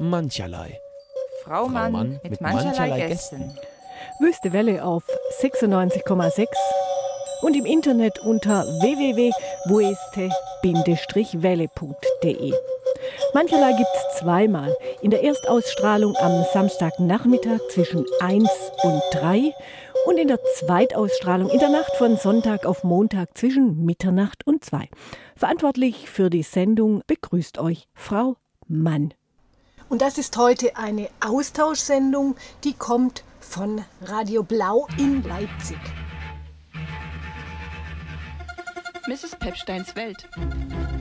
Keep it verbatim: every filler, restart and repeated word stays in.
mancherlei. Frau Mann, Mann mit, mit mancherlei, mancherlei Gästen. Wüste Welle auf sechsundneunzig Komma sechs und im Internet unter w w w punkt weste welle punkt de. Mancherlei gibt's zweimal. In der Erstausstrahlung am Samstagnachmittag zwischen eins und drei und in der Zweitausstrahlung in der Nacht von Sonntag auf Montag zwischen Mitternacht und zwei. Verantwortlich für die Sendung begrüßt euch Frau Mann. Und das ist heute eine Austauschsendung, die kommt von Radio Blau in Leipzig. Misses Pepsteins Welt.